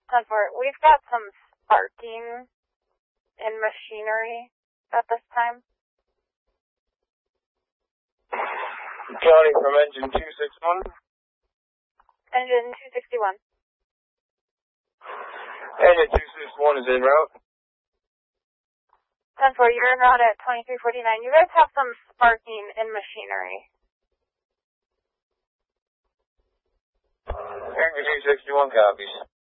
We've got some sparking in machinery at this time. County from engine 261. Engine 261. Engine 261 is en route. 10-4, you're en route at 2349. You guys have some sparking in machinery. Engine 261 copies.